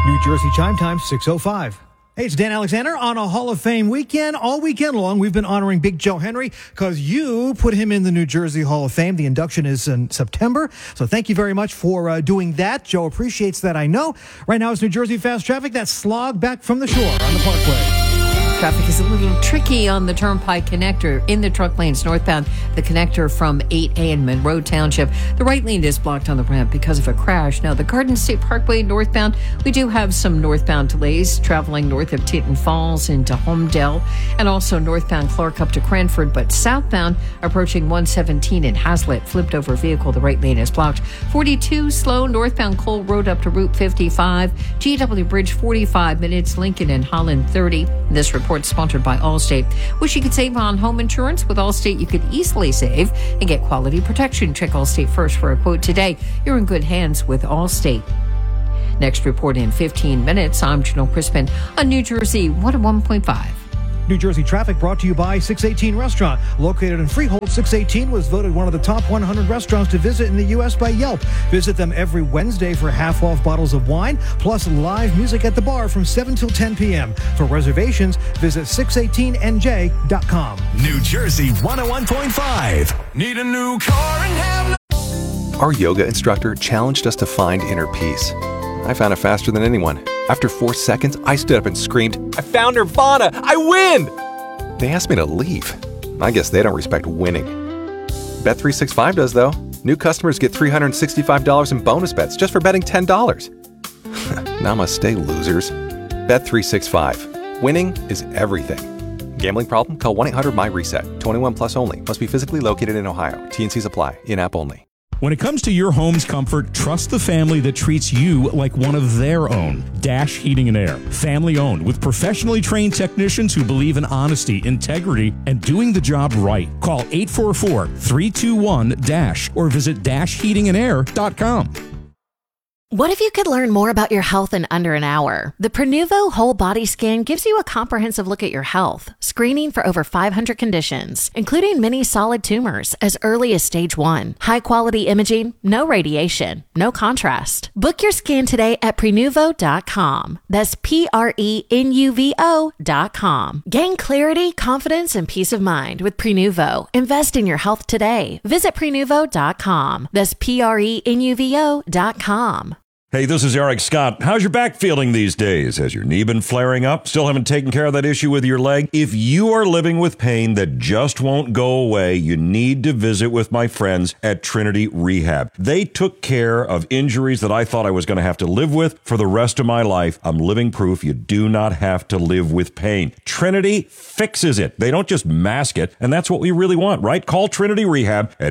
New Jersey Chime Time, 6:05. Hey, it's Dan Alexander on a Hall of Fame weekend. All weekend long, we've been honoring Big Joe Henry because you put him in the New Jersey Hall of Fame. The induction is in September, so thank you very much for doing that. Joe appreciates that, I know. Right now, it's New Jersey Fast Traffic. That slog back from the shore on the Parkway. Traffic is a little tricky on the Turnpike connector in the truck lanes northbound. The connector from 8A in Monroe Township. The right lane is blocked on the ramp because of a crash. Now, the Garden State Parkway northbound, we do have some northbound delays traveling north of Tinton Falls into Homedale and also northbound Clark up to Cranford, but southbound approaching 117 in Hazlitt. Flipped over vehicle. The right lane is blocked. 42 slow northbound Cole Road up to Route 55. GW Bridge 45 minutes. Lincoln and Holland 30. This report sponsored by Allstate. Wish you could save on home insurance? With Allstate, you could easily save and get quality protection. Check Allstate first for a quote today. You're in good hands with Allstate. Next report in 15 minutes. I'm Janelle Crispin on New Jersey 101.5. New Jersey traffic brought to you by 618 Restaurant. Located in Freehold, 618 was voted one of the top 100 restaurants to visit in the U.S. by Yelp. Visit them every Wednesday for half-off bottles of wine, plus live music at the bar from 7 till 10 p.m. For reservations, visit 618nj.com. New Jersey 101.5. Need a new car and have no... Our yoga instructor challenged us to find inner peace. I found it faster than anyone. After 4 seconds, I stood up and screamed, "I found Nirvana! I win!" They asked me to leave. I guess they don't respect winning. Bet365 does, though. New customers get $365 in bonus bets just for betting $10. Namaste, losers. Bet365. Winning is everything. Gambling problem? Call 1-800-MY-RESET. 21 plus only. Must be physically located in Ohio. T&Cs apply. In-app only. When it comes to your home's comfort, trust the family that treats you like one of their own. Dash Heating and Air. Family owned with professionally trained technicians who believe in honesty, integrity, and doing the job right. Call 844-321-DASH or visit dashheatingandair.com. What if you could learn more about your health in under an hour? The Prenuvo Whole Body Scan gives you a comprehensive look at your health, screening for over 500 conditions, including many solid tumors as early as stage 1. High-quality imaging, no radiation, no contrast. Book your scan today at Prenuvo.com. That's Prenuvo.com. Gain clarity, confidence, and peace of mind with Prenuvo. Invest in your health today. Visit Prenuvo.com. That's Prenuvo.com. Hey, this is Eric Scott. How's your back feeling these days? Has your knee been flaring up? Still haven't taken care of that issue with your leg? If you are living with pain that just won't go away, you need to visit with my friends at Trinity Rehab. They took care of injuries that I thought I was going to have to live with for the rest of my life. I'm living proof you do not have to live with pain. Trinity fixes it. They don't just mask it, and that's what we really want, right? Call Trinity Rehab at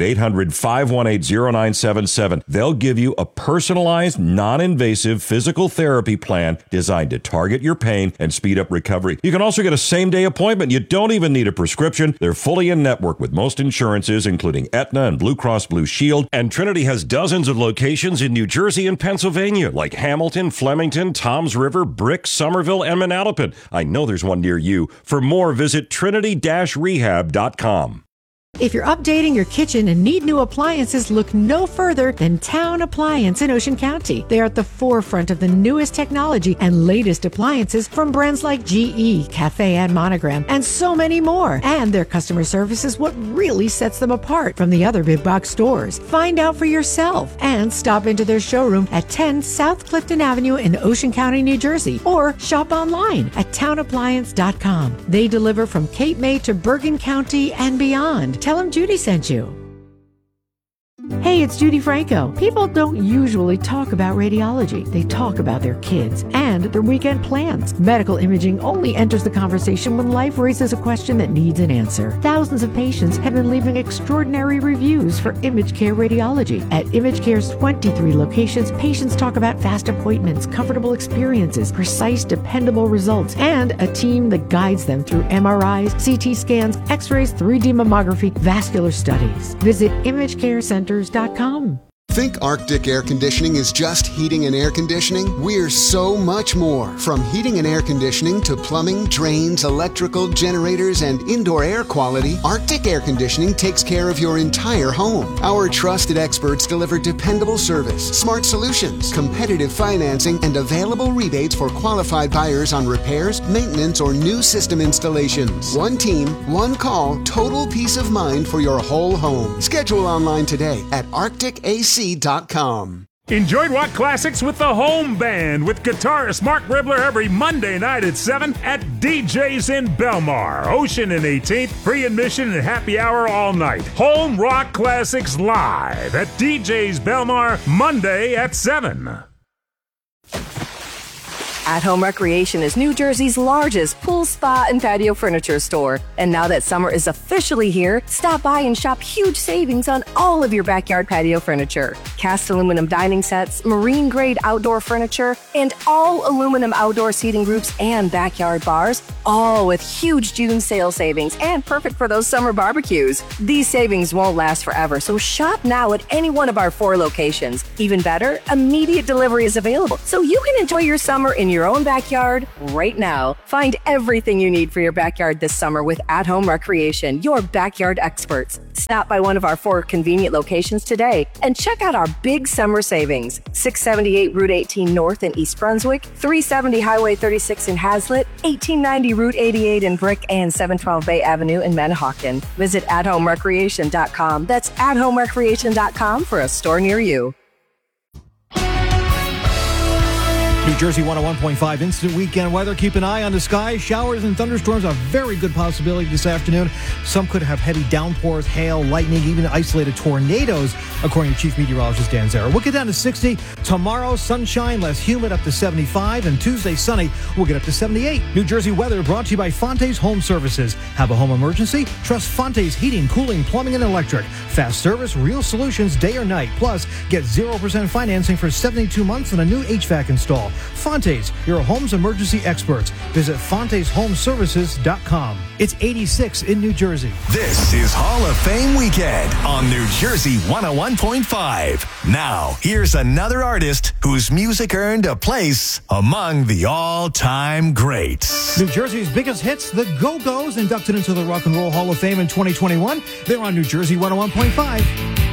800-518-0977. They'll give you a personalized, non-invasive physical therapy plan designed to target your pain and speed up recovery. You can also get a same-day appointment. You don't even need a prescription. They're fully in network with most insurances, including Aetna and Blue Cross Blue Shield. And Trinity has dozens of locations in New Jersey and Pennsylvania, like Hamilton, Flemington, Toms River, Brick, Somerville, and Manalapan. I know there's one near you. For more, visit trinity-rehab.com. If you're updating your kitchen and need new appliances, look no further than Town Appliance in Ocean County. They are at the forefront of the newest technology and latest appliances from brands like GE, Cafe and Monogram, and so many more. And their customer service is what really sets them apart from the other big box stores. Find out for yourself and stop into their showroom at 10 South Clifton Avenue in Ocean County, New Jersey, or shop online at townappliance.com. They deliver from Cape May to Bergen County and beyond. Tell them Judy sent you. Hey, it's Judy Franco. People don't usually talk about radiology. They talk about their kids and their weekend plans. Medical imaging only enters the conversation when life raises a question that needs an answer. Thousands of patients have been leaving extraordinary reviews for Image Care Radiology. At Image Care's 23 locations, patients talk about fast appointments, comfortable experiences, precise, dependable results, and a team that guides them through MRIs, CT scans, X-rays, 3D mammography, vascular studies. Visit imagecarecenters.com. Think Arctic Air Conditioning is just heating and air conditioning? We're so much more. From heating and air conditioning to plumbing, drains, electrical, generators, and indoor air quality, Arctic Air Conditioning takes care of your entire home. Our trusted experts deliver dependable service, smart solutions, competitive financing, and available rebates for qualified buyers on repairs, maintenance, or new system installations. One team, one call, total peace of mind for your whole home. Schedule online today at arcticac.com. Enjoy rock classics with the Home Band with guitarist Mark Ribler every Monday night at 7 at DJ's in Belmar. Ocean and 18th, free admission and happy hour all night. Home Rock Classics live at DJ's Belmar Monday at 7. At Home Recreation is New Jersey's largest pool, spa, and patio furniture store. And now that summer is officially here, stop by and shop huge savings on all of your backyard patio furniture. Cast aluminum dining sets, marine-grade outdoor furniture, and all aluminum outdoor seating groups and backyard bars, all with huge June sale savings and perfect for those summer barbecues. These savings won't last forever, so shop now at any one of our 4 locations. Even better, immediate delivery is available, so you can enjoy your summer in your own backyard right now. Find everything you need for your backyard this summer with At Home Recreation, your backyard experts. Stop by one of our 4 convenient locations today and check out our big summer savings. 678 Route 18 North in East Brunswick, 370 Highway 36 in Hazlet, 1890 Route 88 in Brick, and 712 Bay Avenue in Manahawkin. Visit athomerecreation.com. That's athomerecreation.com for a store near you. New Jersey 101.5 instant weekend weather. Keep an eye on the sky. Showers and thunderstorms are a very good possibility this afternoon. Some could have heavy downpours, hail, lightning, even isolated tornadoes, according to Chief Meteorologist Dan Zera. We'll get down to 60. Tomorrow, sunshine, less humid, up to 75. And Tuesday, sunny, we'll get up to 78. New Jersey weather brought to you by Fonte's Home Services. Have a home emergency? Trust Fonte's Heating, Cooling, Plumbing, and Electric. Fast service, real solutions, day or night. Plus, get 0% financing for 72 months on a new HVAC install. Fonte's, your home's emergency experts. Visit fonteshomeservices.com. It's 86 in New Jersey. This is Hall of Fame weekend on New Jersey 101.5. Now, here's another artist whose music earned a place among the all-time greats. New Jersey's biggest hits, the Go-Go's, inducted into the Rock and Roll Hall of Fame in 2021. They're on New Jersey 101.5.